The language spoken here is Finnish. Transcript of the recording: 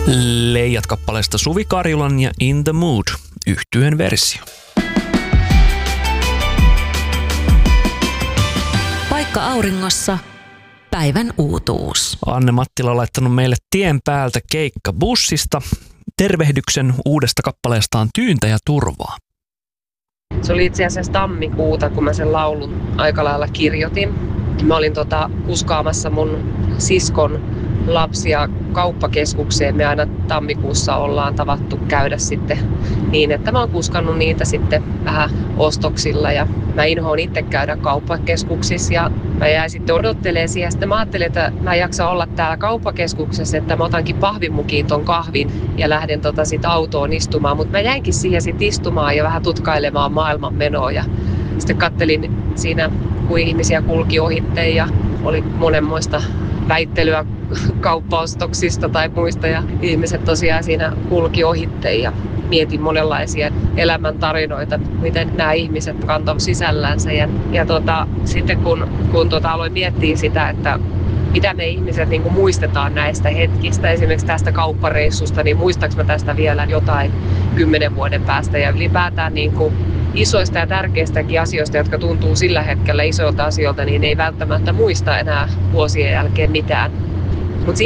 Leijat kappaleesta Suvi Karjulan ja In the Mood -yhtyeen versio. Paikka auringossa, päivän uutuus. Anne Mattila on laittanut meille tien päältä keikkabussista tervehdyksen uudesta kappaleestaan Tyyntä ja turvaa. Se oli itse asiassa tammikuuta, kun mä sen laulun aika lailla kirjoitin. Mä olin kuskaamassa mun siskon lapsia kauppakeskukseen. Me aina tammikuussa ollaan tavattu käydä sitten niin, että mä oon kuskannut niitä sitten vähän ostoksilla. Ja mä inhoon itse käydä kauppakeskuksissa ja mä jäin sitten odottelemaan siihen. Sitten mä ajattelin, että mä en jaksa olla täällä kauppakeskuksessa, että mä otankin pahvimukiin ton kahvin ja lähden sit autoon istumaan. Mutta mä jäinkin siihen sitten istumaan ja vähän tutkailemaan maailman menoa. Ja sitten kattelin siinä, kun ihmisiä kulki ohitteen ja oli monenmoista väittelyä kauppaostoksista tai muista ja ihmiset tosiaan siinä kulki ohitteen ja mietin monenlaisia elämäntarinoita, miten nämä ihmiset kantavat sisällänsä ja sitten kun aloin miettiä sitä, että mitä me ihmiset niin kuin muistetaan näistä hetkistä, esimerkiksi tästä kauppareissusta, niin muistaaks mä tästä vielä jotain 10 vuoden päästä ja ylipäätään niin kuin isoista ja tärkeistäkin asioista, jotka tuntuu sillä hetkellä isoilta asioilta, niin ei välttämättä muista enää vuosien jälkeen mitään.